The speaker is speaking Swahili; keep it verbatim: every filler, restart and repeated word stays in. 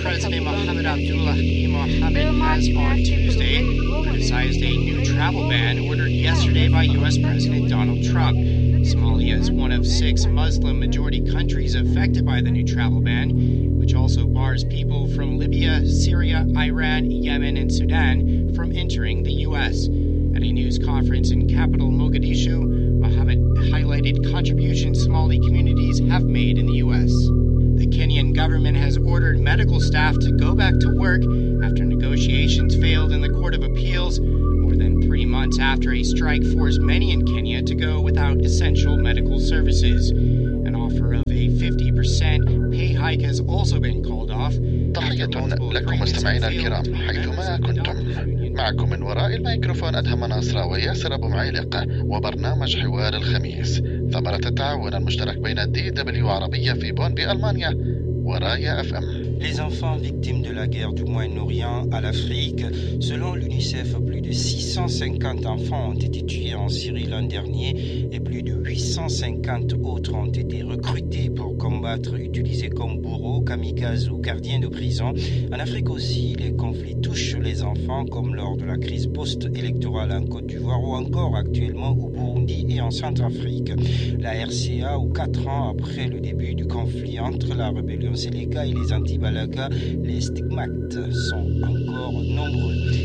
President Mohamed Abdullahi Mohamed has on Tuesday criticized a new travel ban ordered yesterday by U S President Donald Trump. Somalia is one of six Muslim-majority countries affected by the new travel ban, which also bars people from Libya, Syria, Iran, Yemen, and Sudan from entering the U S. At a news conference in capital Mogadishu, Mohamed highlighted contributions Somali communities have made in the U S. The Kenyan government has ordered medical staff to go back to work after negotiations failed in the Court of Appeals, more than three months after a strike forced many in Kenya to go without essential medical services. An offer of a fifty percent pay hike has also been called off. تحية لكم مستمعينا الكرام حيثما كنتم. معكم من وراء الميكروفون أدهم ناصر وياسر أبو معيلق وبرنامج حوار الخميس، ثمرة التعاون المشترك بين دي دبليو عربية في بون بألمانيا ورايا اف ام. Les enfants victimes de la guerre du Moyen-Orient à l'Afrique, selon l'UNICEF, plus de six cent cinquante enfants ont été tués en Syrie l'an dernier et plus de huit cent cinquante autres ont été recrutés pour combattre, utilisés comme bourreaux, kamikazes ou gardiens de prison. En Afrique aussi, les conflits touchent les enfants comme lors de la crise post-électorale en Côte d'Ivoire ou encore actuellement au Burundi et en Centrafrique. La R C A, ou quatre ans après le début du conflit entre la rébellion Séléka et les anti-Balaka, les stigmates sont encore nombreux.